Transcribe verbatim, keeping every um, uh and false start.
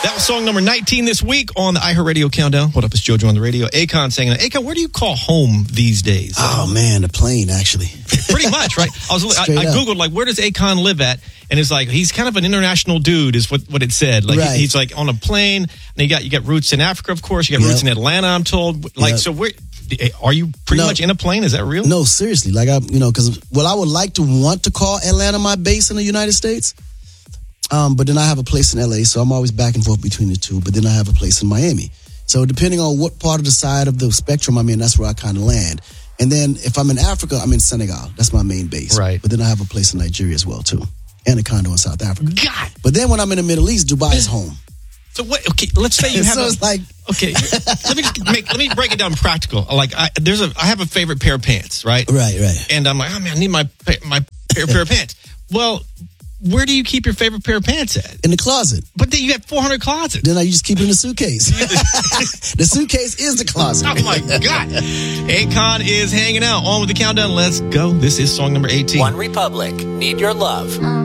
That was song number nineteen this week on the iHeartRadio Countdown. What up, it's JoJo on the radio. Akon saying that. Akon, where do you call home these days? Oh, man, the plane, actually. Pretty much, right? I was I, I Googled, like, where does Akon live at? And it's like, he's kind of an international dude, is what, what it said. Like, right. he, he's like on a plane, and you got you got roots in Africa, of course. You got Yep. roots in Atlanta, I'm told. Like, Yep. so where are you pretty No. much in a plane? Is that real? No, seriously. Like, I, you know, because, well, I would like to want to call Atlanta my base in the United States. Um, but then I have a place in L A, so I'm always back and forth between the two. But then I have a place in Miami. So depending on what part of the side of the spectrum I'm in, that's where I kind of land. And then if I'm in Africa, I'm in Senegal. That's my main base. Right. But then I have a place in Nigeria as well, too. And a condo in South Africa. God. But then when I'm in the Middle East, Dubai is home. So what? Okay, let's say you have. so a, it's like, okay, let me just make let me break it down practical. Like, I, there's a I have a favorite pair of pants, right? right, right. And I'm like, oh man, I need my pa- my pair, pair of pants. Well, where do you keep your favorite pair of pants at? In the closet. But then you got four hundred closets. Then I just keep it in the suitcase. The suitcase is the closet. Oh my God. Akon is hanging out on with the countdown. Let's go. This is song number eighteen. One Republic, Need Your Love.